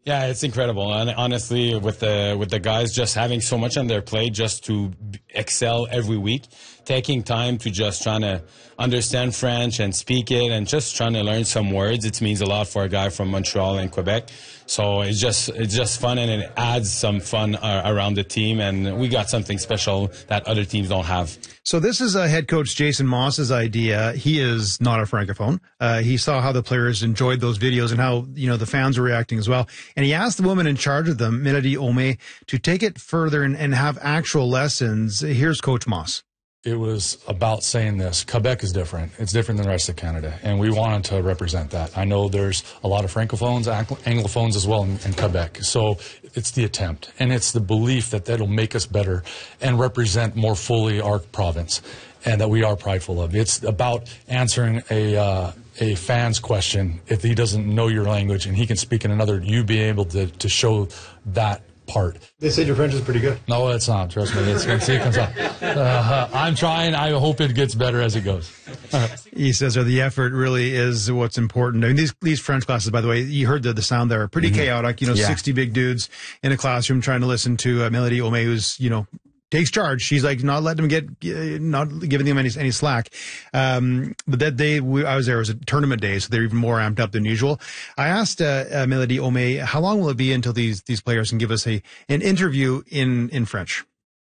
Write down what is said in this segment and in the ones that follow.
Yeah, it's incredible. And honestly, with the guys just having so much on their plate just to excel every week, taking time to just trying to understand French and speak it and just trying to learn some words, it means a lot for a guy from Montreal and Quebec. So it's just fun, and it adds some fun around the team, and we got something special that other teams don't have. So this is head coach Jason Moss's idea. He is not a Francophone. He saw how the players enjoyed those videos and how, the fans were reacting as well. And he asked the woman in charge of them, Melody Ome, to take it further and have actual lessons. Here's Coach Moss. It was about saying this. Quebec is different. It's different than the rest of Canada, and we wanted to represent that. I know there's a lot of Francophones, Anglophones as well in Quebec. So it's the attempt, and it's the belief that that'll make us better and represent more fully our province, and that we are prideful of. It's about answering a fan's question. If he doesn't know your language and he can speak in another, you be able to show that part. They said your French is pretty good. No, it's not. Trust me. It comes out. I'm trying. I hope it gets better as it goes. He says the effort really is what's important. I mean, these French classes, by the way, you heard the sound there, pretty chaotic. 60 big dudes in a classroom trying to listen to Melody Ome, who's, takes charge. She's like not letting them not giving them any slack. But that day I was there, it was a tournament day, so they're even more amped up than usual. I asked Melody Ome, how long will it be until these players can give us an interview in French?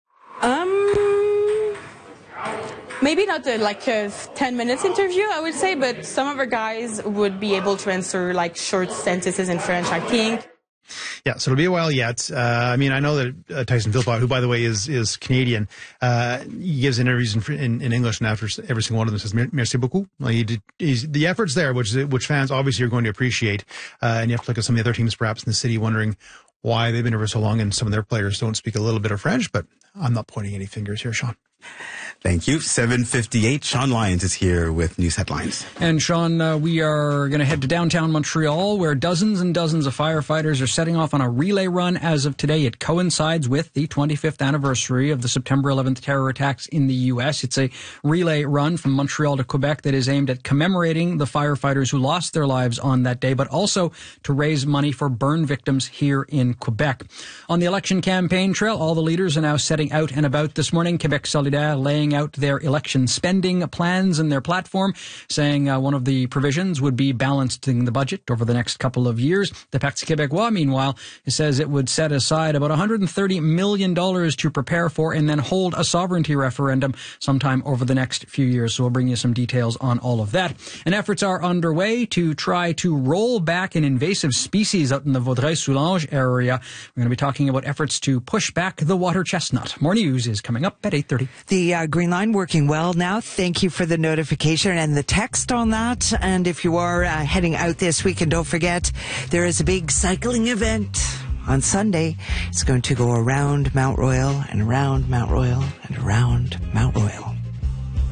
Maybe not a 10 minutes interview, I would say, but some of our guys would be able to answer short sentences in French, I think. Yeah, so it'll be a while yet. I know that Tyson Philpott, who, by the way, is Canadian, he gives interviews in English, and after every single one of them says, merci beaucoup. The effort's there, which fans obviously are going to appreciate. And you have to look at some of the other teams perhaps in the city wondering why they've been here for so long and some of their players don't speak a little bit of French, but I'm not pointing any fingers here, Sean. Thank you. 7:58. Sean Lyons is here with news headlines. And Sean, we are going to head to downtown Montreal, where dozens and dozens of firefighters are setting off on a relay run as of today. It coincides with the 25th anniversary of the September 11th terror attacks in the U.S. It's a relay run from Montreal to Quebec that is aimed at commemorating the firefighters who lost their lives on that day, but also to raise money for burn victims here in Quebec. On the election campaign trail, all the leaders are now setting out and about this morning. Quebec Solidaire laying out their election spending plans and their platform, saying one of the provisions would be balancing the budget over the next couple of years. The Parti Québécois, meanwhile, says it would set aside about $130 million to prepare for and then hold a sovereignty referendum sometime over the next few years. So we'll bring you some details on all of that. And efforts are underway to try to roll back an invasive species out in the Vaudreuil-Soulanges area. We're going to be talking about efforts to push back the water chestnut. More news is coming up at 8:30. The Green Line working well now. Thank you for the notification and the text on that. And if you are heading out this weekend, don't forget there is a big cycling event on Sunday. It's going to go around Mount Royal and around Mount Royal and around Mount Royal.